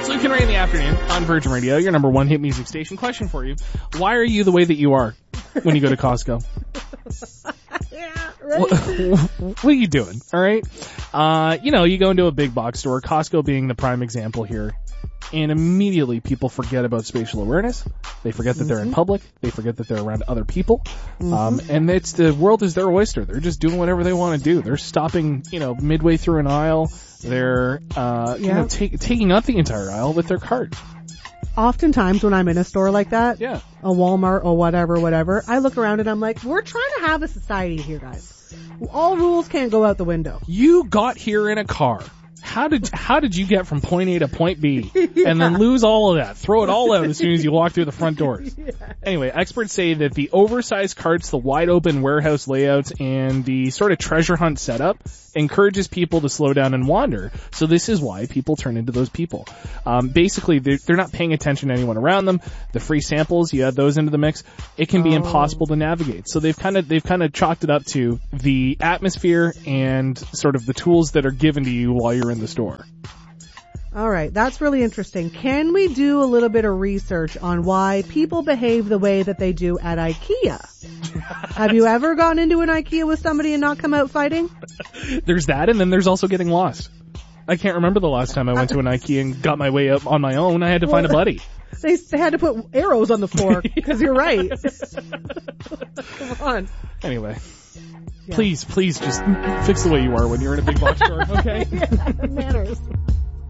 It's Luke and Ray in the afternoon on Virgin Radio, your number one hit music station. Question for you. Why are you the way that you are when you go to Costco? Yeah, right. What are you doing? All right. You go into a big box store, Costco being the prime example here, and immediately people forget about spatial awareness. They forget that they're in public. They forget that they're around other people. And it's the world is their oyster. They're just doing whatever they want to do. They're stopping, midway through an aisle. They're, taking up the entire aisle with their cart. Oftentimes when I'm in a store like that, Yeah. a Walmart or whatever, I look around and I'm like, we're trying to have a society here, guys. All rules can't go out the window. You got here in a car. How did you get from point A to point B and then lose all of that? Throw it all out as soon as you walk through the front doors. Yeah. Anyway, experts say that the oversized carts, the wide open warehouse layouts, and the sort of treasure hunt setup encourages people to slow down and wander. So this is why people turn into those people. Basically, they're not paying attention to anyone around them. The free samples, you add those into the mix, it can be impossible to navigate. So they've kind of chalked it up to the atmosphere and sort of the tools that are given to you while you're in the store. All right, that's really interesting. Can we do a little bit of research on why people behave the way that they do at IKEA? Have you ever gone into an IKEA with somebody and not come out fighting? There's that, and then there's also getting lost. I can't remember the last time I went to an IKEA and got my way up on my own. I had to find a buddy. They had to put arrows on the floor, because you're right. Come on. Anyway. Yeah. Please just fix the way you are when you're in a big box store, okay? Yeah, manners.